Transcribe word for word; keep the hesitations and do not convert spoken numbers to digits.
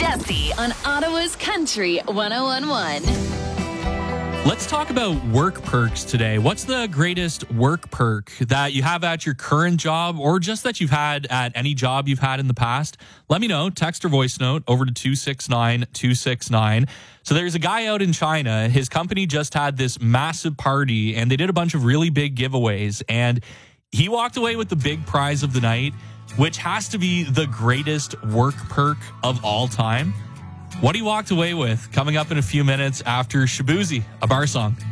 Jesse on Ottawa's Country one oh one point one. Let's talk about work perks today. What's the greatest work perk that you have at your current job or just that you've had at any job you've had in the past? Let me know. Text or voice note over to two six nine two six nine. So there's a guy out in China. His company just had this massive party and they did a bunch of really big giveaways. And he walked away with the big prize of the night, which has to be the greatest work perk of all time. What he walked away with coming up in a few minutes after Shaboozey, a bar song.